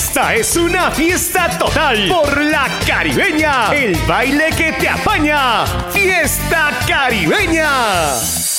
Esta es una fiesta total por la Caribeña, el baile que te apaña. Fiesta Caribeña.